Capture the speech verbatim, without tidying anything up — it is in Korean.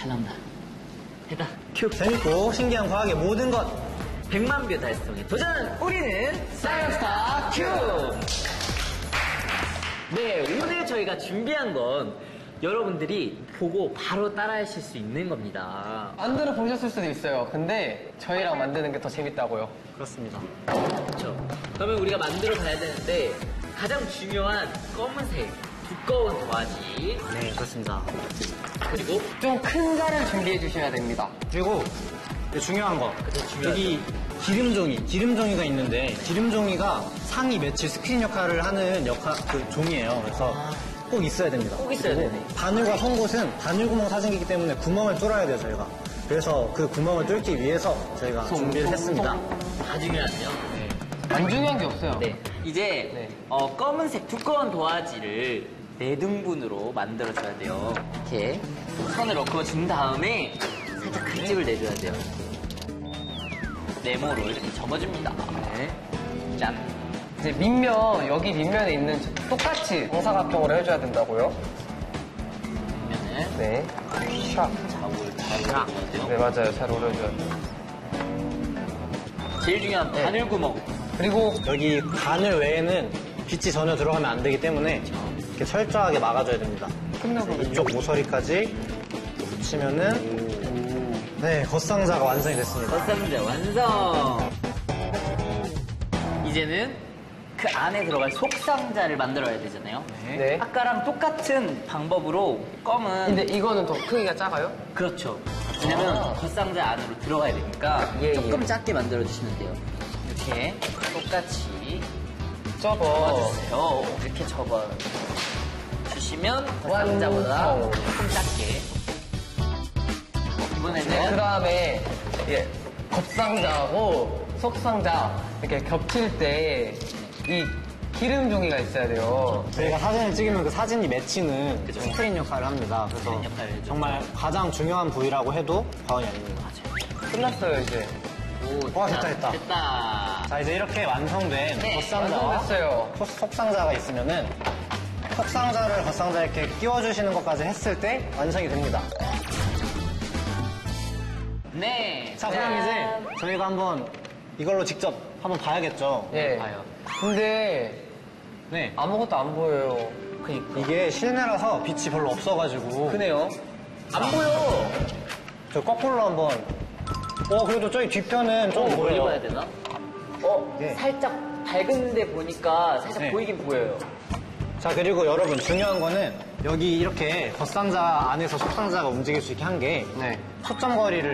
잘 나온다. 됐다. 큐. 재밌고 신기한 과학의 모든 것. 백만 뷰 달성에 도전! 우리는 사이언스타 큐! 네, 오늘 저희가 준비한 건 여러분들이 보고 바로 따라하실 수 있는 겁니다. 만들어 보셨을 수도 있어요. 근데 저희랑 만드는 게 더 재밌다고요. 그렇습니다. 그렇죠. 그러면 우리가 만들어 가야 되는데 가장 중요한 검은색 두꺼운 도화지, 네, 그렇습니다. 그리고 좀 큰 자를 준비해 주셔야 됩니다. 그리고 이제 중요한 거. 그쵸, 중요하죠. 여기 기름종이, 기름종이가 있는데 기름종이가 상이 맺힐 스크린 역할을 하는 역할, 그 종이에요. 그래서 꼭 있어야 됩니다. 꼭 있어야 그리고 되네. 바늘과 선 곳은 바늘구멍 사진기이기 때문에 구멍을 뚫어야 돼요, 저희가. 그래서 그 구멍을 뚫기 위해서 저희가 준비를 했습니다. 다 중요하네요. 네. 안 중요한 게 없어요. 네. 이제 네. 어, 검은색 두꺼운 도화지를 네 등분으로 만들어줘야 돼요. 이렇게 선을 얹어준 다음에 살짝 글집을 내줘야 돼요. 네모로 이렇게 접어줍니다. 네. 짠. 이제 밑면, 여기 밑면에 있는 똑같이 정사각형으로 해줘야 된다고요. 그러면은 네. 샥. 좌우를 잘 올려줘야 돼요. 네, 맞아요. 잘 올려줘야 돼요. 제일 중요한 네. 바늘구멍. 그리고 여기 바늘 외에는 빛이 전혀 들어가면 안 되기 때문에 이렇게 철저하게 막아줘야 됩니다. 끝나거든요. 이쪽 모서리까지 붙이면은 네, 겉상자가 완성이 됐습니다. 겉상자 완성! 이제는 그 안에 들어갈 속상자를 만들어야 되잖아요. 네. 아까랑 똑같은 방법으로 검은 근데 이거는 더 크기가 작아요? 그렇죠. 왜냐면 아. 겉상자 안으로 들어가야 되니까 예, 조금 예. 작게 만들어 주시면 돼요. 이렇게 똑같이 접어. 접어주세요. 이렇게 접어 주시면 겉상자보다 완성. 조금 작게. 그 이번에는 다음에 예, 겉상자하고 속상자 이렇게 겹칠 때 이 기름 종이가 있어야 돼요. 저희가 사진을 찍으면 그 사진이 맺히는 그죠. 스크린 역할을 합니다. 그래서 스크린 역할을 해주죠. 정말 가장 중요한 부위라고 해도 과언이 아닙니다. 끝났어요 이제. 오, 와, 됐다, 됐다. 됐다. 자, 이제 이렇게 완성된 네, 겉상자와 완성됐어요. 속- 속상자가 있으면은 속상자를 겉상자에 이렇게 끼워주시는 것까지 했을 때 완성이 됩니다. 네. 자, 그럼 짠. 이제 저희가 한번 이걸로 직접 한번 봐야겠죠. 예. 봐요. 근데 네. 아무것도 안 보여요. 그니까. 이게 실내라서 빛이 별로 없어가지고. 크네요. 안 보여. 저 거꾸로 한번. 어, 그래도 저기 뒤편은 좀 멀리 보여요. 봐야 되나? 어, 네. 살짝 밝은데 보니까 살짝 네. 보이긴 보여요. 자, 그리고 여러분 중요한 거는 여기 이렇게 겉상자 안에서 속상자가 움직일 수 있게 한 게 네. 초점 거리를